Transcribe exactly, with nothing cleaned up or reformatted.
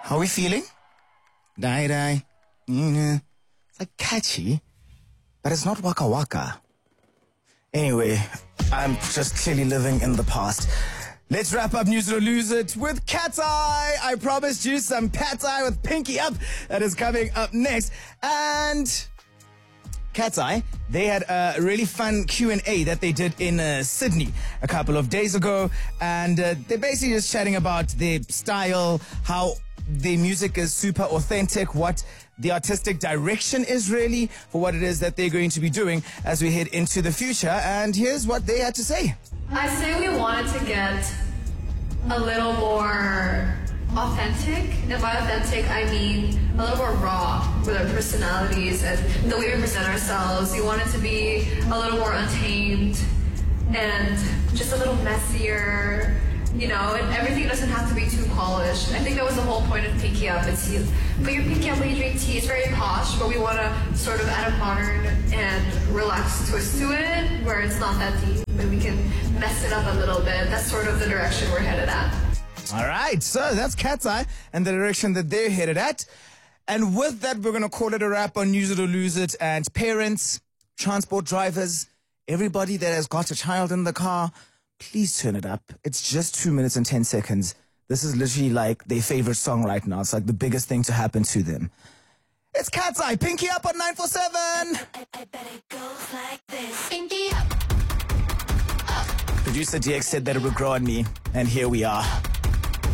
How are we feeling? Die die. Mm, it's like catchy, but it's not waka waka. Anyway, I'm just clearly living in the past. Let's wrap up News It or Lose It with Cat's Eye. I promised you some Cat's Eye with Pinky Up. That is coming up next. And Cat's Eye, they had a really fun Q and A that they did in uh, Sydney a couple of days ago. And uh, they're basically just chatting about their style, how their music is super authentic, what the artistic direction is really for what it is that they're going to be doing as we head into the future. And here's what they had to say. I say we wanted to get a little more authentic, and by authentic I mean a little more raw with our personalities and the way we present ourselves. We want it to be a little more untamed and just a little messier, you know, and everything doesn't have to be too polished. I think that was the whole point of Pinky Up. It's you put your pinky up when you drink tea. It's very posh, but we want to sort of add a modern and relaxed twist to it where it's not that deep and we can mess it up a little bit. That's sort of the direction we're headed at. All right, so that's Cat's Eye and the direction that they're headed at. And with that, we're going to call it a wrap on Use It or Lose It. And parents, transport drivers, everybody that has got a child in the car, please turn it up. It's just two minutes and ten seconds. This is literally like their favorite song right now. It's like the biggest thing to happen to them. It's Cat's Eye, Pinky Up on nine four seven. I, I bet it goes like this. Pinky up. Producer D X said that it would grow on me, and here we are.